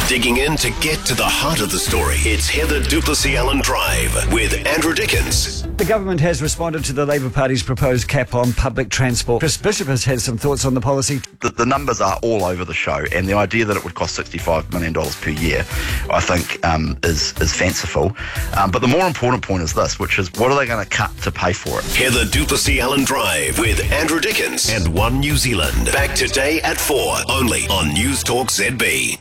Digging in to get to the heart of the story. It's Heather Duplessis-Allen Drive with Andrew Dickens. The government has responded to the Labour Party's proposed cap on public transport. Chris Bishop has had some thoughts on the policy. The numbers are all over the show, and the idea that it would cost $65 million per year, I think, is fanciful. But the more important point is this, which is what are they going to cut to pay for it? Heather Duplessis-Allen Drive with Andrew Dickens and One New Zealand. Back today at 4, only on News Talk ZB.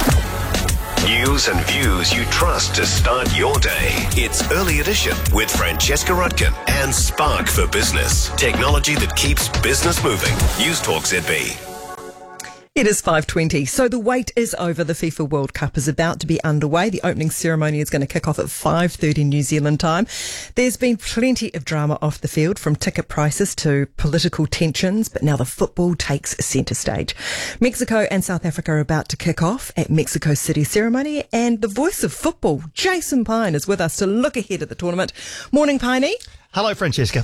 News and views you trust to start your day. It's Early Edition with Francesca Rudkin and Spark for Business. Technology that keeps business moving. News Talk ZB. It is 5:20, so the wait is over. The FIFA World Cup is about to be underway. The opening ceremony is going to kick off at 5:30 New Zealand time. There's been plenty of drama off the field, from ticket prices to political tensions, but now the football takes centre stage. Mexico and South Africa are about to kick off at Mexico City ceremony, and the voice of football, Jason Pine, is with us to look ahead at the tournament. Morning, Piney. Hello, Francesca.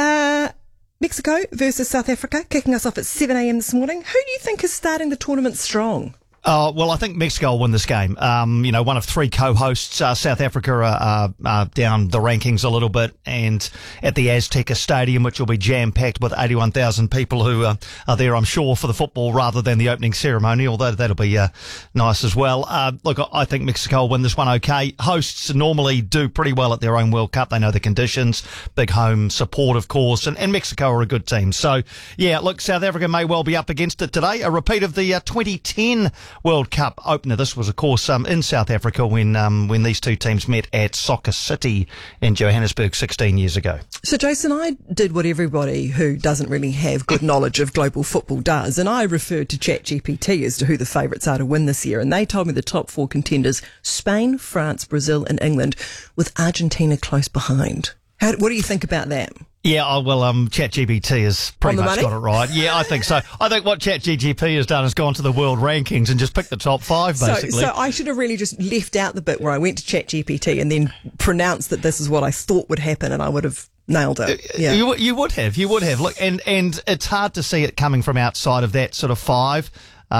Mexico versus South Africa, kicking us off at 7 a.m. this morning. Who do you think is starting the tournament strong? Well, I think Mexico will win this game. One of three co-hosts. South Africa are down the rankings a little bit, and at the Azteca Stadium, which will be jam-packed with 81,000 people who are there, I'm sure, for the football rather than the opening ceremony, although that'll be nice as well. Look, I think Mexico will win this one okay. Hosts normally do pretty well at their own World Cup. They know the conditions, big home support, of course, and Mexico are a good team. So, yeah, look, South Africa may well be up against it today. A repeat of the 2010 World Cup opener. This was, of course, in South Africa when these two teams met at Soccer City in Johannesburg 16 years ago. So, Jason, I did what everybody who doesn't really have good knowledge of global football does, and I referred to ChatGPT as to who the favourites are to win this year, and they told me the top four contenders: Spain, France, Brazil and England, with Argentina close behind. What do you think about that? Yeah, well, ChatGPT has pretty much got it right. Yeah, I think so. I think what ChatGPT has done is gone to the world rankings and just picked the top five, basically. So I should have really just left out the bit where I went to ChatGPT and then pronounced that this is what I thought would happen, and I would have nailed it. Yeah. You would have. Look, and it's hard to see it coming from outside of that sort of five.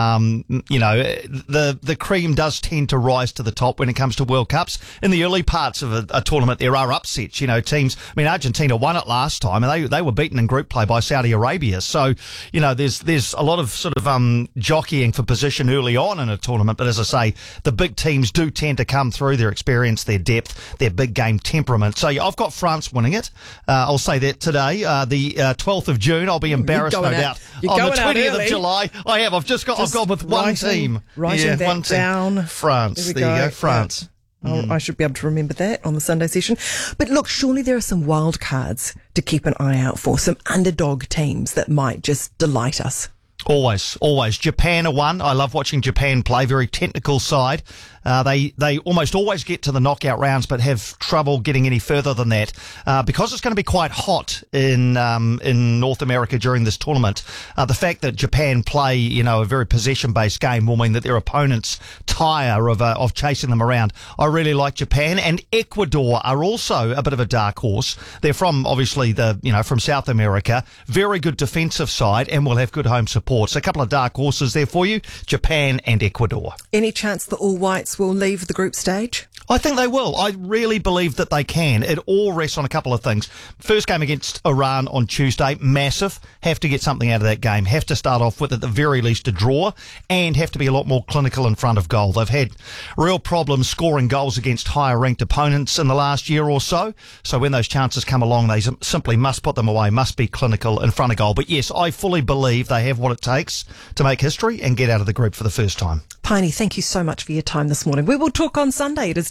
The cream does tend to rise to the top when it comes to World Cups. In the early parts of a tournament, there are upsets. Teams. I mean, Argentina won it last time, and they were beaten in group play by Saudi Arabia. So, there's a lot of sort of jockeying for position early on in a tournament. But as I say, the big teams do tend to come through their experience, their depth, their big game temperament. So yeah, I've got France winning it. I'll say that today, the 12th of June. I'll be embarrassed, no doubt. On the 20th of July, I have. I've gone with one team. Writing that down. France. There you go. France. I should be able to remember that on the Sunday session. But look, surely there are some wild cards to keep an eye out for, some underdog teams that might just delight us. Always. Japan are one. I love watching Japan play. Very technical side. They almost always get to the knockout rounds, but have trouble getting any further than that because it's going to be quite hot in North America during this tournament. The fact that Japan play, a very possession-based game will mean that their opponents tire of chasing them around. I really like Japan, and Ecuador are also a bit of a dark horse. They're from obviously from South America. Very good defensive side, and will have good home support. So a couple of dark horses there for you: Japan and Ecuador. Any chance the All Whites will leave the group stage? I think they will. I really believe that they can. It all rests on a couple of things. First game against Iran on Tuesday, massive. Have to get something out of that game. Have to start off with, at the very least, a draw, and have to be a lot more clinical in front of goal. They've had real problems scoring goals against higher-ranked opponents in the last year or so. So when those chances come along, they simply must put them away, must be clinical in front of goal. But yes, I fully believe they have what it takes to make history and get out of the group for the first time. Piney, thank you so much for your time this morning. We will talk on Sunday. It is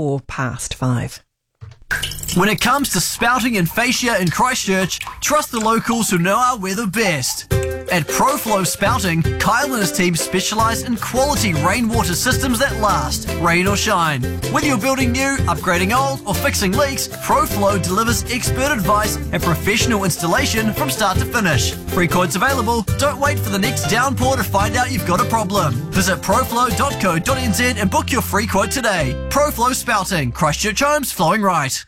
5:24. When it comes to spouting and fascia in Christchurch, trust the locals who know our weather best. At ProFlow Spouting, Kyle and his team specialise in quality rainwater systems that last, rain or shine. Whether you're building new, upgrading old, or fixing leaks, ProFlow delivers expert advice and professional installation from start to finish. Free quotes available. Don't wait for the next downpour to find out you've got a problem. Visit proflow.co.nz and book your free quote today. ProFlow Spouting, Christchurch homes flowing right.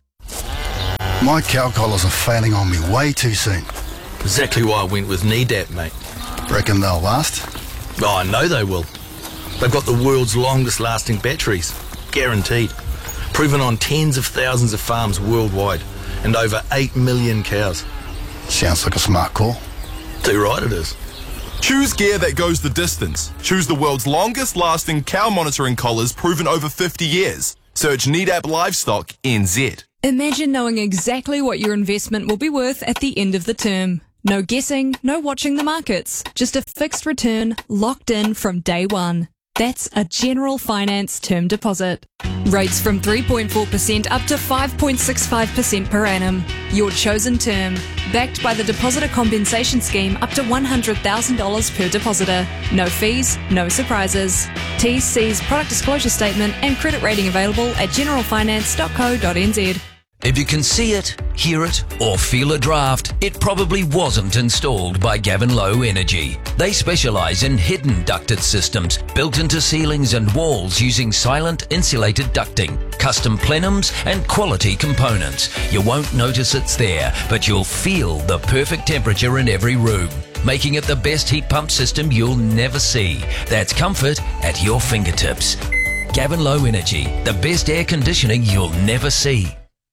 My cow collars are failing on me way too soon. Exactly why I went with Knee Dap, mate. Reckon they'll last? Oh, I know they will. They've got the world's longest lasting batteries, guaranteed. Proven on tens of thousands of farms worldwide and over 8 million cows. Sounds like a smart call. Too right it is. Choose gear that goes the distance. Choose the world's longest lasting cow monitoring collars proven over 50 years. Search NEDAP Livestock NZ. Imagine knowing exactly what your investment will be worth at the end of the term. No guessing, no watching the markets. Just a fixed return locked in from day one. That's a General Finance term deposit. Rates from 3.4% up to 5.65% per annum. Your chosen term. Backed by the Depositor Compensation Scheme up to $100,000 per depositor. No fees, no surprises. T&C's product disclosure statement and credit rating available at generalfinance.co.nz. If you can see it, hear it, or feel a draft, it probably wasn't installed by Gavin Low Energy. They specialise in hidden ducted systems built into ceilings and walls using silent insulated ducting, custom plenums and quality components. You won't notice it's there, but you'll feel the perfect temperature in every room, making it the best heat pump system you'll never see. That's comfort at your fingertips. Gavin Low Energy, the best air conditioning you'll never see.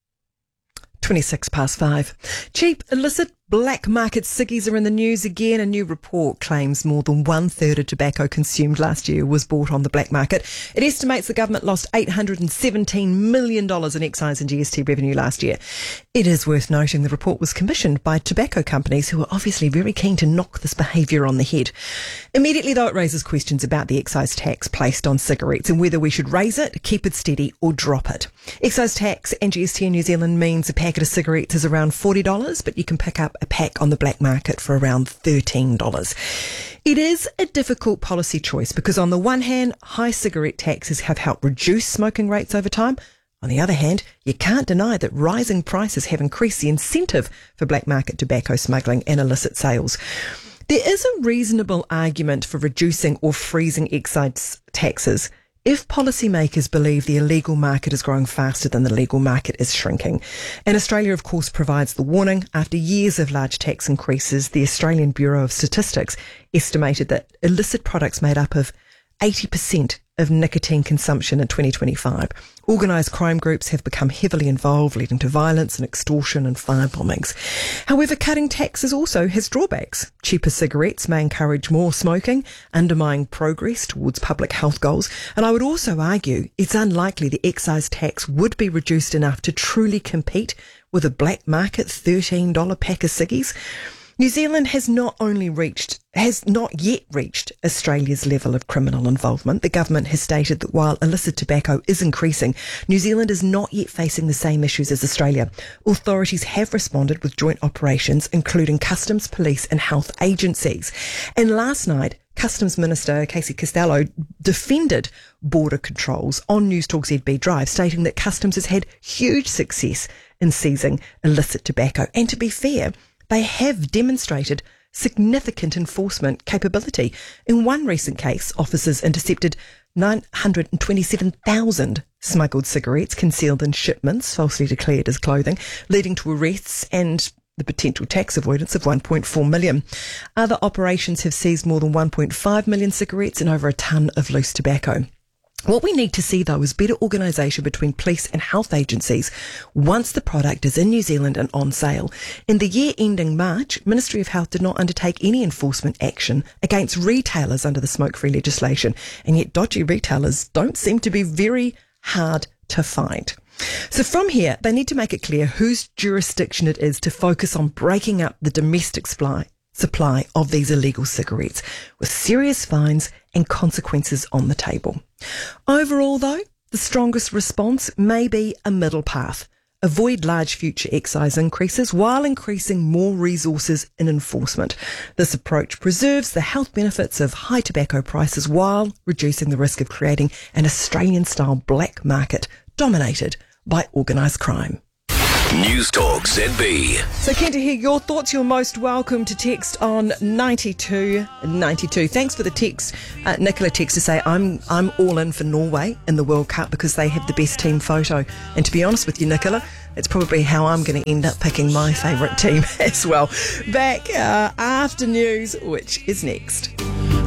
5:26. Cheap, illicit, black market ciggies are in the news again. A new report claims more than 1/3 of tobacco consumed last year was bought on the black market. It estimates the government lost $817 million in excise and GST revenue last year. It is worth noting the report was commissioned by tobacco companies who are obviously very keen to knock this behaviour on the head. Immediately, though, it raises questions about the excise tax placed on cigarettes and whether we should raise it, keep it steady or drop it. Excise tax and GST in New Zealand means a packet of cigarettes is around $40, but you can pick up a pack on the black market for around $13. It is a difficult policy choice because on the one hand, high cigarette taxes have helped reduce smoking rates over time. On the other hand, you can't deny that rising prices have increased the incentive for black market tobacco smuggling and illicit sales. There is a reasonable argument for reducing or freezing excise taxes if policymakers believe the illegal market is growing faster than the legal market is shrinking. And Australia, of course, provides the warning. After years of large tax increases, the Australian Bureau of Statistics estimated that illicit products made up of 80% of nicotine consumption in 2025. Organised crime groups have become heavily involved, leading to violence and extortion and fire bombings. However, cutting taxes also has drawbacks. Cheaper cigarettes may encourage more smoking, undermining progress towards public health goals. And I would also argue it's unlikely the excise tax would be reduced enough to truly compete with a black market $13 pack of ciggies. New Zealand has not yet reached Australia's level of criminal involvement. The government has stated that while illicit tobacco is increasing, New Zealand is not yet facing the same issues as Australia. Authorities have responded with joint operations, including customs, police and health agencies. And last night, Customs Minister Casey Costello defended border controls on News Talk ZB Drive, stating that Customs has had huge success in seizing illicit tobacco. And to be fair, they have demonstrated significant enforcement capability. In one recent case, officers intercepted 927,000 smuggled cigarettes concealed in shipments falsely declared as clothing, leading to arrests and the potential tax avoidance of $1.4 million. Other operations have seized more than 1.5 million cigarettes and over a tonne of loose tobacco. What we need to see, though, is better organisation between police and health agencies once the product is in New Zealand and on sale. In the year ending March, Ministry of Health did not undertake any enforcement action against retailers under the smoke-free legislation, and yet dodgy retailers don't seem to be very hard to find. So from here, they need to make it clear whose jurisdiction it is to focus on breaking up the domestic supply of these illegal cigarettes, with serious fines and consequences on the table. Overall, though, the strongest response may be a middle path. Avoid large future excise increases while increasing more resources in enforcement. This approach preserves the health benefits of high tobacco prices while reducing the risk of creating an Australian-style black market dominated by organised crime. News Talk ZB. So keen to hear your thoughts. You're most welcome to text on 9292. Thanks for the text. Nicola texts to say, I'm all in for Norway in the World Cup because they have the best team photo. And to be honest with you, Nicola, it's probably how I'm going to end up picking my favourite team as well. Back after news, which is next.